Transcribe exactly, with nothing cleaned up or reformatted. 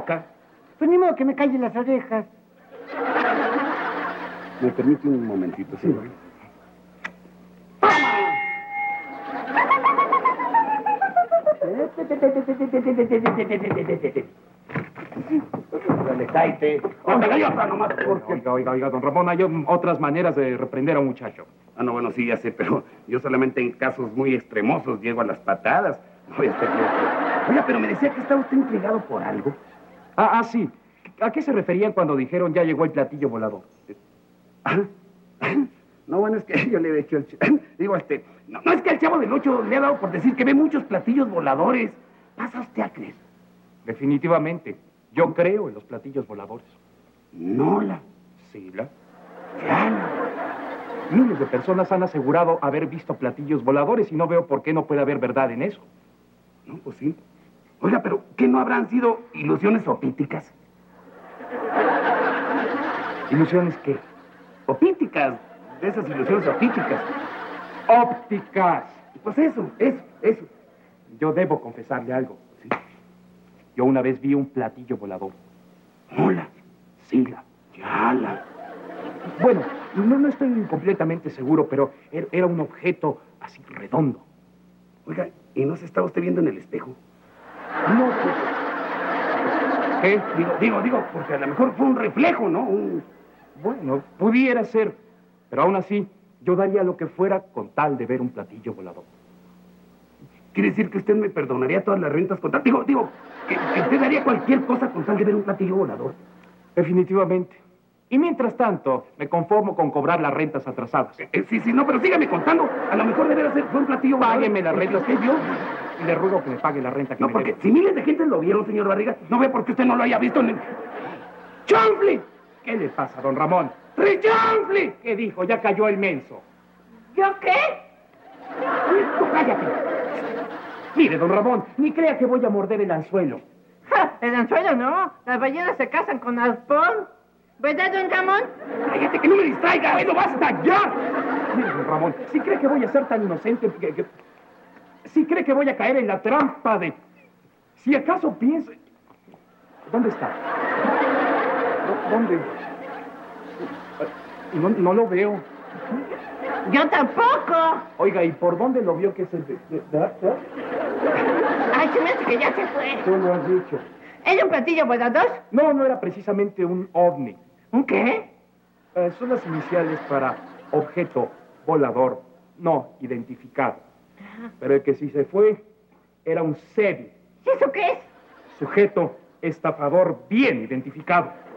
vaca. Pues ni modo que me callen las orejas. ¿Me permite un momentito, señor? Dale, cállate. Oiga, oiga, nomás porque... Oiga, oiga, oiga, don Ramón, hay otras maneras de reprender a un muchacho. Ah, no, bueno, sí, ya sé, pero yo solamente en casos muy extremosos llego a las patadas. No voy a estar loco. Oiga, pero me decía que estaba usted intrigado por algo. Ah, ah, sí. ¿A qué se referían cuando dijeron ya llegó el platillo volador? Ah, no, bueno, es que yo le he hecho el... ch- Digo, este... No, no, es que el Chavo del Ocho le ha dado por decir que ve muchos platillos voladores. ¿Pasa usted a creer? Definitivamente. Yo creo en los platillos voladores. No la... Sí, la... Ya la... Miles de personas han asegurado haber visto platillos voladores y no veo por qué no puede haber verdad en eso. No, pues sí. Oiga, pero ¿qué no habrán sido ilusiones opíticas? ¿Ilusiones qué? Opíticas. De esas ilusiones opíticas. ¡Ópticas! Pues eso, eso, eso. Yo debo confesarle algo. ¿Sí? Yo una vez vi un platillo volador. Hola. Sí, la... Ya la... Bueno, no, no estoy completamente seguro, pero er- era un objeto así redondo. Oiga, ¿y no se estaba usted viendo en el espejo? No, pues... ¿Qué? Digo, digo, digo, porque a lo mejor fue un reflejo, ¿no? Un... Bueno, pudiera ser, pero aún así, yo daría lo que fuera con tal de ver un platillo volador. ¿Quiere decir que usted me perdonaría todas las rentas con tal... Digo, digo, que, que usted haría cualquier cosa con tal de ver un platillo volador? Definitivamente. Y mientras tanto, me conformo con cobrar las rentas atrasadas. Eh, sí, sí, no, pero sígame contando. A lo mejor debería ser fue un platillo volador. Págueme las rentas que vio. y le ruego que me pague la renta que No, me porque debe. si miles de gente lo vieron, señor Barriga, no ve por qué usted no lo haya visto en el... ¡Chanfli! ¿Qué le pasa, don Ramón? ¡Richanfli! ¿Qué dijo? Ya cayó el menso. ¿Yo qué? Tú cállate. Mire, don Ramón, ni crea que voy a morder el anzuelo. Ja, el anzuelo no. Las ballenas se casan con arpón. ¿Verdad, don Ramón? ¡Cállate, que no me distraiga! ¡Bueno, basta, ya! Mire, don Ramón, si cree que voy a ser tan inocente, que, que- si cree que voy a caer en la trampa de... Si acaso piensa... ¿Dónde está? ¿Dónde? No, no lo veo. Yo tampoco. Oiga, ¿y por dónde lo vio que se... de- de- de- de- Ay, se me hace que ya se fue. Tú lo has dicho. ¿Es un platillo volador? No, no era precisamente un ovni. ¿Un qué? Eh, son las iniciales para objeto volador no identificado. Pero el que sí se fue era un S E B I, ¿Y eso qué es? sujeto estafador bien identificado.